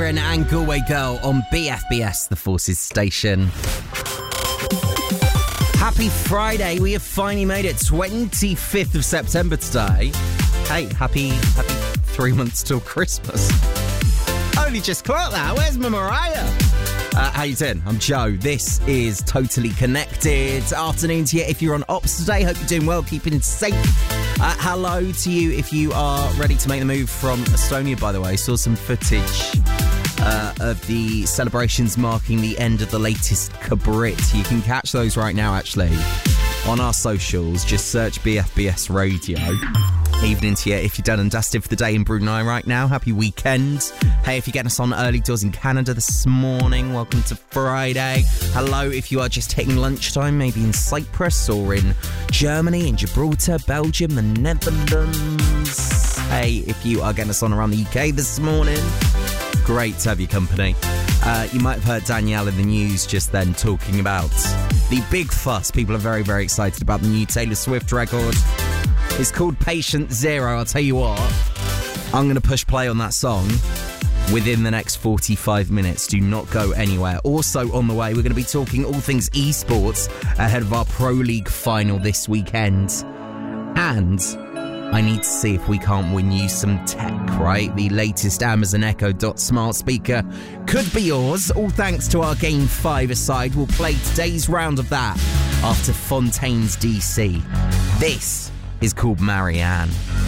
Sheeran and Galway Girl on BFBS, the Forces station. Happy Friday. We have finally made it 25th of September today. Hey, happy 3 months till Christmas. Only just clocked that. Where's my Mariah? How you doing? I'm Joe. This is Totally Connected. Afternoon to you if you're on ops today. Hope you're doing well, keeping safe. Hello to you if you are ready to make the move from Estonia, by the way. Saw some footage of the celebrations marking the end of the latest Kabrit. You can catch those right now, actually, on our socials. Just search BFBS Radio. Evening to you if you're done and dusted for the day in Brunei right now. Happy weekend. Hey, if you're getting us on early doors in Canada this morning, welcome to Friday. Hello if you are just hitting lunchtime, maybe in Cyprus or in Germany, in Gibraltar, Belgium, the Netherlands. Hey, if you are getting us on around the UK this morning, great to have your company. You might have heard Danielle in the news just then talking about the big fuss. People are very, very excited about the new Taylor Swift record. It's called Patient Zero. I'll tell you what, I'm going to push play on that song within the next 45 minutes. Do not go anywhere. Also on the way, we're going to be talking all things esports ahead of our Pro League final this weekend. And I need to see if we can't win you some tech, right? The latest Amazon Echo Dot smart speaker could be yours. All thanks to our Game 5 aside. We'll play today's round of that after Fontaine's DC. This is called Marianne.